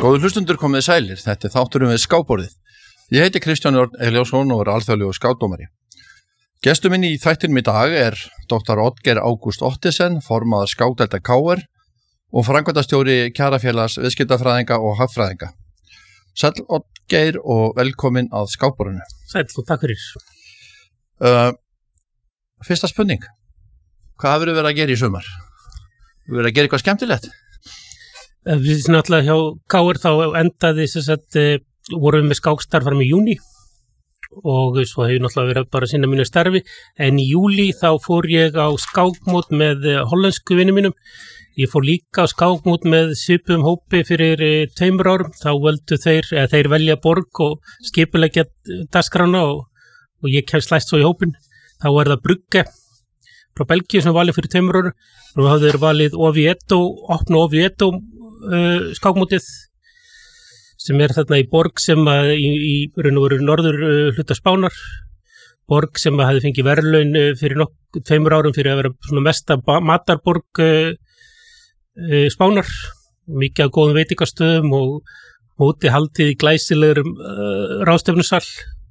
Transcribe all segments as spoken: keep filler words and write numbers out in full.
Góður hlustundur komið sælir, þetta er þátturinn við skákborðið. Ég heiti Kristján Örn Elíasson og er alþjóðlegur skákdómari. Gestur minn í þættinum í dag er doktor Oddgeir Ágúst Ottesen, formaður skákdelda K R og framkvæmdastjóri Kjarafélags viðskiptafræðinga og hagfræðinga. Sæll Oddgeir og velkomin að skákborðinu. Sæll og takk fyrir. Uh, fyrsta spurning, hvað hefur verið að gera í sumar? Hefur verið að gera eitthvað skemmtilegt? Við erum náttúrulega hjá K R þá endaði þess að vorum við með skákstarf fram í júní og svo hefur náttúrulega verið bara að sinna mínu starfi, en í júlí þá fór ég á skákmót með hollensku vinum mínum. Ég fór líka á skákmót með svipum hópi fyrir tveimur árum. Þá völdu þeir, eða þeir velja borg og skipuleggja dagskrána og, og ég kemst læst svo í hópin. Þá er það Brugge frá Belgíu sem valið fyrir tveimur árum. Nú hafði þeir valið Oviedo, opna Oviedo uh, skákmótið sem er þarna í borg sem að í, í raun og veru norður uh, hluta Spánar. Borg sem að hafi fengið verðlaun uh, fyrir nokkuð tveimur árum fyrir að vera svona mesta matarborg uh, uh, Spánar. Mikið af góðum veitingastöðum og móti haldið í glæsilegurum uh, ráðstefnusal.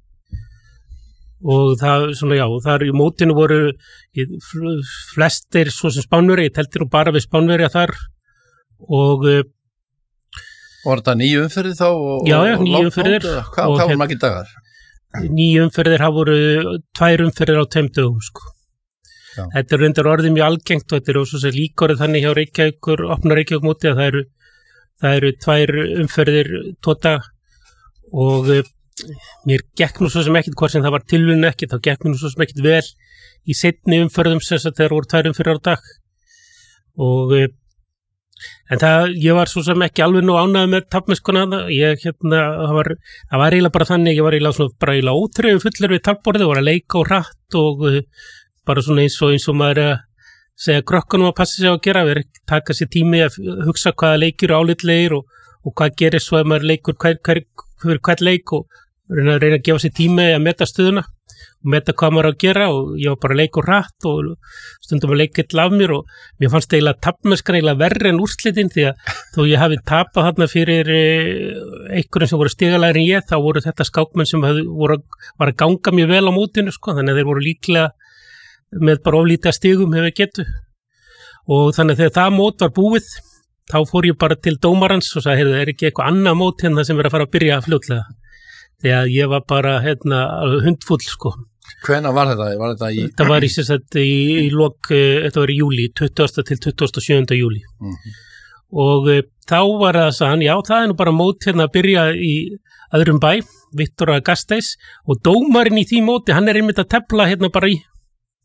Og það, svona já, þar í mótinu voru flestir svo sem Spánverja, ég telti nú bara við Spánverja þar og Var þetta nýju umferðir þá? Og, já, já, nýju umferðir. Hvað, hvað var margir dagar? Nýju umferðir hafa voru tvær umferðir á tveim dögum, sko. Já. Þetta er reyndar orðið mjög algengt og þetta er svo sem líkorið þannig hjá Reykjavíkur, opna Reykjavík móti að það eru, það eru tvær umferðir tóta og mér gekk nú svo sem ekkit, hvort sem það var tilvíðin ekkit, þá gekk mér nú svo sem ekkit vel í seinni umferðum sem þess að þeir voru tvær umferðir á dag og en það, ég var svo sem ekki alveg nú ánægður með taflmennskuna. Ég, hérna, það var, það var eiginlega bara þannig, ég var eiginlega svona bara eiginlega ótrúið fullur við taflborðið, var að leika og hratt og uh, bara svona eins og eins og maður að segja krökkunum að passa sig á að gera, við erum taka sér tími að hugsa hvaða leikir eru álitlegir og, og hvað gerir svo ef maður leikur hver, hver, hver, hver leik og reyna, reyna að gefa sér tími að meta stöðuna og meta hvað maður á að gera og ég var bara að leika og hratt og stundum að leika illa af mér og mér fannst eiginlega taflmennskan eiginlega verri en úrslitin því að þó ég hafi tapað þarna fyrir einhverjum sem voru stigalegri en ég, þá voru þetta skákmenn sem hafði, voru, var að ganga mjög vel á mótinu, sko, þannig að þeir voru líklega með bara oflítið stigum hefur getu og þannig að þegar það mót var búið þá fór ég bara til dómarans og sagði, heyrðu, er ekki eitthvað annað mót hérna sem er að fara að byrja fljótlega því að ég var bara hérna hundfull, sko. Hvenær var þetta? Var þetta í... Þetta var í, sagt, í, í lok, þetta var í júlí, tuttugasta til tuttugasta og sjöunda júlí. Mm-hmm. Og e, þá var það sann, já, það er nú bara mót hérna að byrja í öðrum bæ, Viktor Gasteiz, og dómarinn í því móti, hann er einmitt að tefla hérna bara í